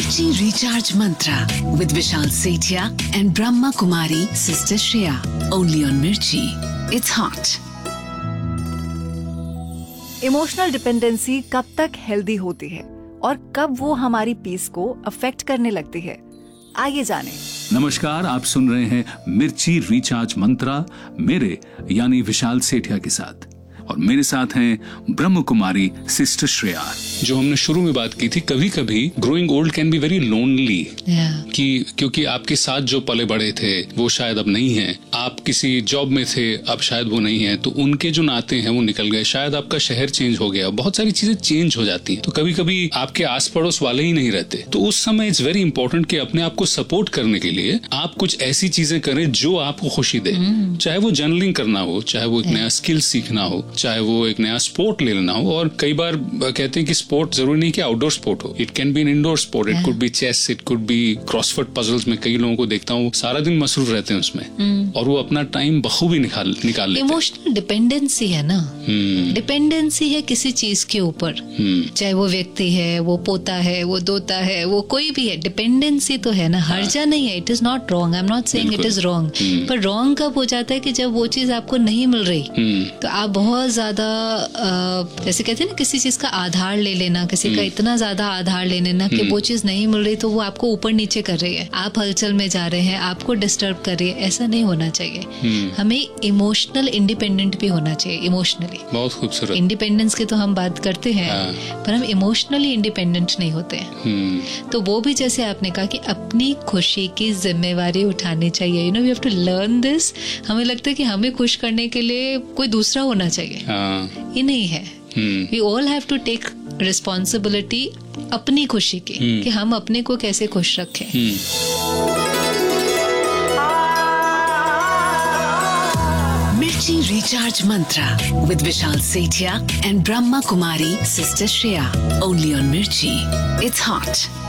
Mirchi Recharge Mantra with Vishal Sethia and Brahma Kumari Sister Shreya. Only on Mirchi. It's hot. Emotional dependency कब तक healthy होती है और कब वो हमारी पीस को अफेक्ट करने लगती है, आइए जानें। नमस्कार, आप सुन रहे हैं मिर्ची रिचार्ज मंत्रा मेरे यानी विशाल सेठिया के साथ, और मेरे साथ हैं ब्रह्म कुमारी सिस्टर श्रेया। जो हमने शुरू में बात की थी, कभी कभी growing old can be very lonely, क्योंकि आपके साथ जो पले बड़े थे वो शायद अब नहीं हैं, आप किसी जॉब में थे अब शायद वो नहीं है, तो उनके जो नाते हैं वो निकल गए, शायद आपका शहर चेंज हो गया, बहुत सारी चीजें चेंज हो जाती हैं, तो कभी कभी आपके आस पड़ोस वाले ही नहीं रहते। तो उस समय इट्स वेरी इंपॉर्टेंट कि अपने आप को सपोर्ट करने के लिए आप कुछ ऐसी चीजें करें जो आपको खुशी दे, चाहे वो जर्नलिंग करना हो, चाहे वो एक नया स्किल सीखना हो, चाहे वो एक नया स्पोर्ट ले लेना हो। और कई बार कहते हैं कि स्पोर्ट जरूरी नहीं कि आउटडोर स्पोर्ट हो, it can be N indoor sport, it could be chess, it could be crossword puzzles. में कई लोगों को देखता हूँ सारा दिन मसरूफ रहते हैं उसमें, और वो अपना टाइम बखूबी निकाल लेते हैं। इमोशनल डिपेंडेंसी है ना, डिपेंडेंसी है किसी चीज के ऊपर, चाहे वो व्यक्ति है, वो पोता है, वो दोता है, वो कोई भी है, डिपेंडेंसी तो है ना, हर्जा नहीं है। It is not wrong, I am not saying it is wrong, पर रॉन्ग कब हो जाता है कि जब वो चीज आपको नहीं मिल रही, तो आप बहुत ज्यादा जैसे कहते हैं ना, किसी चीज का आधार ले लेना, किसी का इतना ज्यादा आधार ले लेना कि वो चीज नहीं मिल रही तो वो आपको ऊपर नीचे कर रही है, आप हलचल में जा रहे हैं, आपको डिस्टर्ब कर रही है। ऐसा नहीं होना चाहिए। हमें इमोशनल इंडिपेंडेंट भी होना चाहिए। इमोशनली बहुत खूबसूरत, इंडिपेंडेंस की तो हम बात करते हैं, पर हम इमोशनली इंडिपेंडेंट नहीं होते हैं। तो वो भी जैसे आपने कहा कि अपनी खुशी की जिम्मेवारी उठानी चाहिए। You know, we have to learn this. हमें लगता है कि हमें खुश करने के लिए कोई दूसरा होना चाहिए, ये नहीं है। We all have to take responsibility अपनी खुशी की, कि हम अपने को कैसे खुश रखें। Mirchi Recharge Mantra with Vishal Sethia and Brahma Kumari Sister Shreya. Only on Mirchi. It's hot.